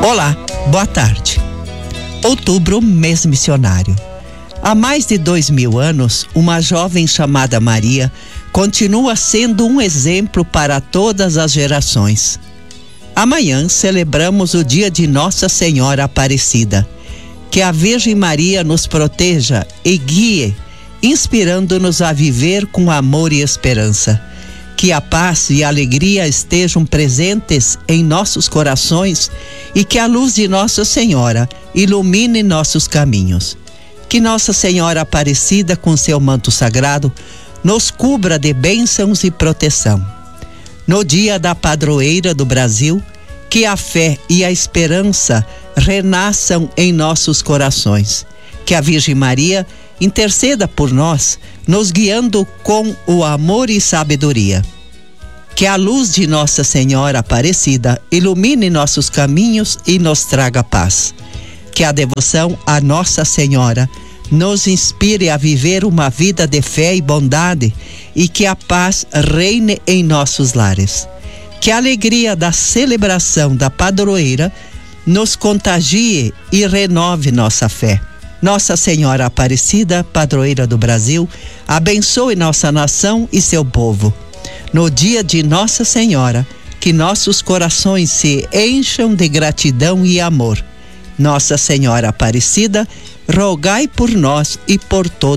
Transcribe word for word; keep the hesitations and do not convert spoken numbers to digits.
Olá, boa tarde. Outubro, mês missionário. Há mais de dois mil anos, uma jovem chamada Maria continua sendo um exemplo para todas as gerações. Amanhã celebramos o dia de Nossa Senhora Aparecida. Que a Virgem Maria nos proteja e guie, inspirando-nos a viver com amor e esperança. Que a paz e a alegria estejam presentes em nossos corações e que a luz de Nossa Senhora ilumine nossos caminhos. Que Nossa Senhora Aparecida, com seu manto sagrado, nos cubra de bênçãos e proteção. No dia da padroeira do Brasil, que a fé e a esperança renasçam em nossos corações. Que a Virgem Maria interceda por nós, nos guiando com o amor e sabedoria. Que a luz de Nossa Senhora Aparecida ilumine nossos caminhos e nos traga paz. Que a devoção a Nossa Senhora nos inspire a viver uma vida de fé e bondade e que a paz reine em nossos lares. Que a alegria da celebração da padroeira nos contagie e renove nossa fé. Nossa Senhora Aparecida, padroeira do Brasil, abençoe nossa nação e seu povo. No dia de Nossa Senhora, que nossos corações se encham de gratidão e amor. Nossa Senhora Aparecida, rogai por nós e por todos.